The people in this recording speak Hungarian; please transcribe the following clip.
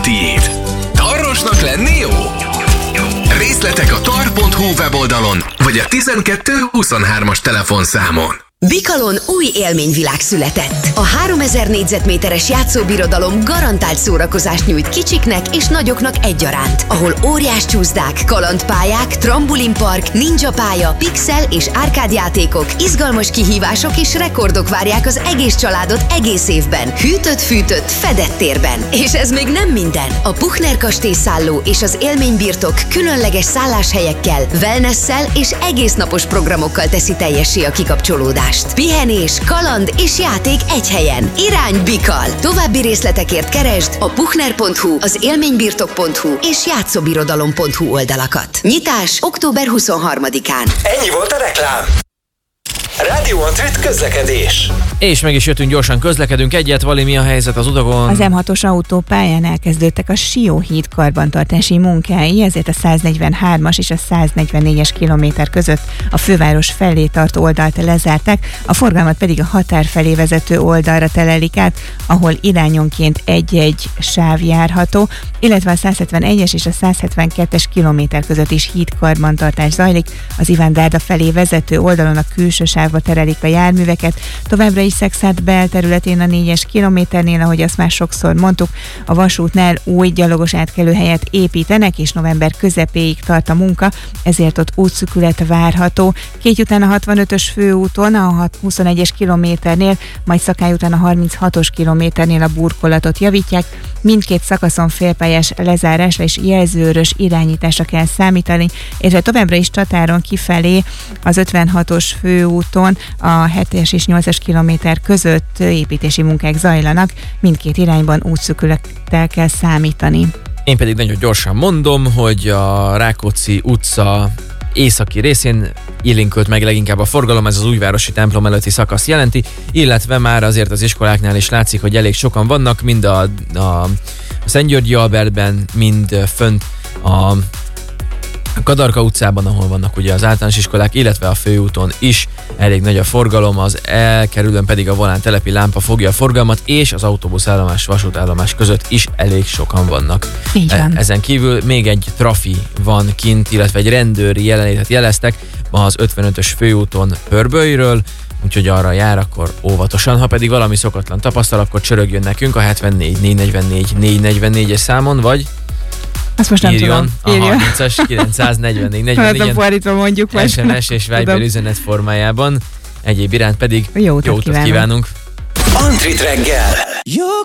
tiéd. Tarlósnak lenni jó? Részletek a tar.hu weboldalon, vagy a 12 23-as telefonszámon. Bikalon új élményvilág született. A 3000 négyzetméteres játszóbirodalom garantált szórakozást nyújt kicsiknek és nagyoknak egyaránt, ahol óriás csúszdák, kalandpályák, trambulinpark, ninja pálya, pixel és árkádjátékok, izgalmas kihívások és rekordok várják az egész családot egész évben. Hűtött-fűtött, fedett térben. És ez még nem minden. A Puchner kastélyszálló és az élménybirtok különleges szálláshelyekkel, wellnesszel és egésznapos programokkal teszi teljessé a kikapcsolódást. Pihenés, kaland és játék egy helyen. Irány Bikal! További részletekért keresd a puchner.hu, az élménybirtok.hu és játszóbirodalom.hu oldalakat. Nyitás október 23-án. Ennyi volt a reklám. Rádió Antrit közlekedés. És meg is jöttünk, gyorsan közlekedünk egyet. Vali, mi a helyzet az utakon? Az M6-os autópályán elkezdődtek a Sióhíd karbantartási munkái, ezért a 143-as és a 144-es kilométer között a főváros felé tartó oldalt lezárták, a forgalmat pedig a határ felé vezető oldalra telelik át, ahol irányonként egy-egy sáv járható, illetve a 171-es és a 172-es kilométer között is hídkarbantartás zajlik, az Iván Dárda felé vezető oldalon a külső sávba terelik a járműveket, továbbra is Szekszárd belterületén a 4-es kilométernél, ahogy azt már sokszor mondtuk, a vasútnál új gyalogos átkelőhelyet építenek, és november közepéig tart a munka, ezért ott útszűkület várható. Kéty után a 65-ös főúton, a 21-es kilométernél, majd Szakály után a 36-os kilométernél a burkolatot javítják, mindkét szakaszon félpályás lezárásra és jelzőrös irányításra kell számítani, és továbbra is Csatáron kifelé az 56-os főúton a 7-es és 8-es kilométer között építési munkák zajlanak, mindkét irányban útszűkülettel kell számítani. Én pedig nagyon gyorsan mondom, hogy a Rákóczi utca északi részén élénkült meg leginkább a forgalom, ez az újvárosi templom előtti szakasz jelenti, illetve már azért az iskoláknál is látszik, hogy elég sokan vannak, mind a Szentgyörgyi Albertben, mind fönt a Kadarka utcában, ahol vannak ugye az általános iskolák, illetve a főúton is elég nagy a forgalom, az elkerülőn pedig a Volán telepi lámpa fogja a forgalmat, és az autóbuszállomás, vasútállomás között is elég sokan vannak. Ezen kívül még egy trafi van kint, illetve egy rendőri jelenlétet jeleztek az 55-ös főúton Pörbölyről, úgyhogy arra jár, akkor óvatosan. Ha pedig valami szokatlan tapasztal, akkor csörögjön nekünk a 74 444 444-es számon, vagy azt most nem írjon tudom. A 30-as 944 44-en mondjuk SMS és Viber üzenet formájában. Egyéb iránt pedig jó utat kívánunk. Antrit reggel. Jó